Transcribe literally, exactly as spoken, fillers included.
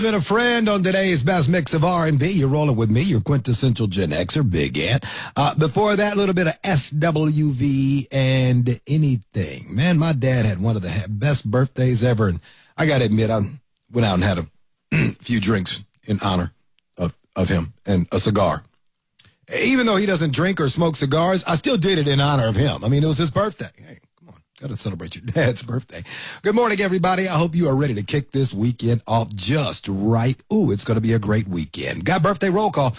Been a friend on today's best mix of R and B. You're rolling with me, your quintessential Gen Xer, Big Ant. Uh, before that, a little bit of S W V and anything. Man, my dad had one of the best birthdays ever, and I got to admit, I went out and had a few drinks in honor of, of him and a cigar. Even though he doesn't drink or smoke cigars, I still did it in honor of him. I mean, it was his birthday. Hey, got to celebrate your dad's birthday. Good morning, everybody. I hope you are ready to kick this weekend off just right. Ooh, it's going to be a great weekend. Got birthday roll call.